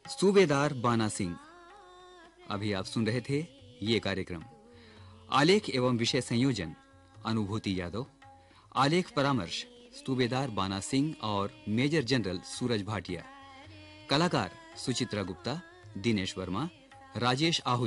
सूबेदार बाना सिंह। अभी आप सुन रहे थे ये कार्यक्रम। आलेख एवं विषय संयोजन अनुभूति यादव। आलेख परामर्श सूबेदार बाना सिंह और मेजर जनरल सूरज भाटिया। कलाकार सुचित्रा गुप्ता, दिनेश वर्मा, राजेश आहूजा।